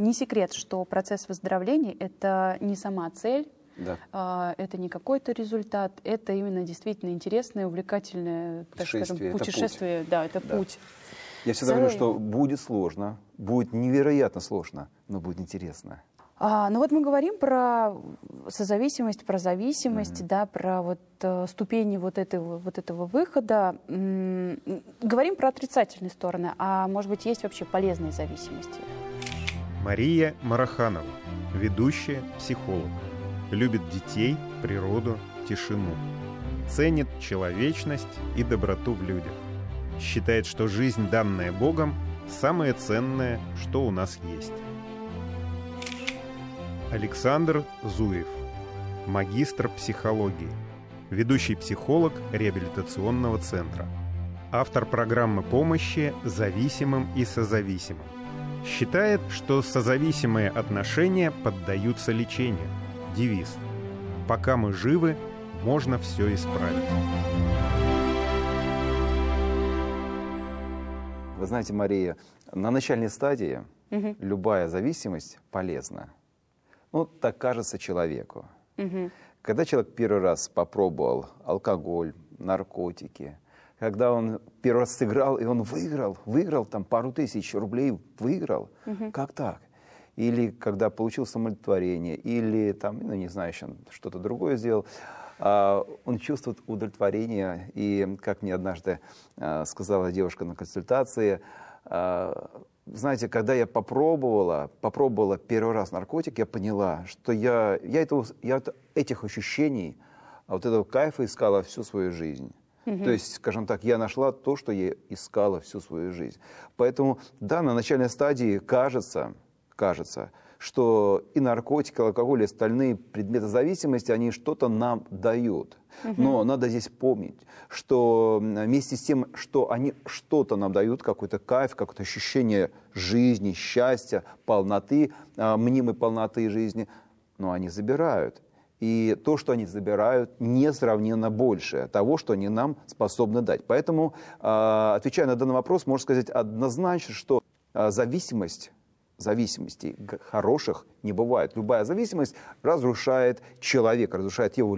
Не секрет, что процесс выздоровления — это не сама цель, да. Это не какой-то результат, это именно действительно интересное, увлекательное, так скажем, путешествие. Это путь. Да, это путь. Я всегда говорю, что будет сложно, будет невероятно сложно, но будет интересно. Ну вот мы говорим про созависимость, про зависимость, да, про вот ступени вот этого выхода. Говорим про отрицательные стороны, а может быть есть вообще полезные зависимости? Мария Мараханова, ведущая, психолог. Любит детей, природу, тишину. Ценит человечность и доброту в людях. Считает, что жизнь, данная Богом, самое ценное, что у нас есть. Александр Зуев, магистр психологии, ведущий психолог реабилитационного центра, автор программы помощи зависимым и созависимым. Считает, что созависимые отношения поддаются лечению. Девиз: «Пока мы живы, можно все исправить». Вы знаете, Мария, на начальной стадии любая зависимость полезна. Ну, так кажется человеку. Когда человек первый раз попробовал алкоголь, наркотики, когда он первый раз сыграл, и он выиграл там пару тысяч рублей, как так? Или когда получил самоудовлетворение, или там, ну, не знаю, еще что-то другое сделал, он чувствует удовлетворение. И, как мне однажды сказала девушка на консультации, знаете, когда я попробовала первый раз наркотик, я поняла, что я этих ощущений, вот этого кайфа искала всю свою жизнь. То есть, скажем так, я нашла то, что я искала всю свою жизнь. Поэтому, да, на начальной стадии кажется, что и наркотики, и алкоголь, и остальные предметы зависимости, они что-то нам дают. Но надо здесь помнить, что вместе с тем, что они что-то нам дают, какой-то кайф, какое-то ощущение жизни, счастья, полноты, мнимой полноты жизни, но они забирают. И то, что они забирают, несравненно больше того, что они нам способны дать. Поэтому, отвечая на данный вопрос, можно сказать однозначно, что зависимостей хороших не бывает. Любая зависимость разрушает человека, разрушает его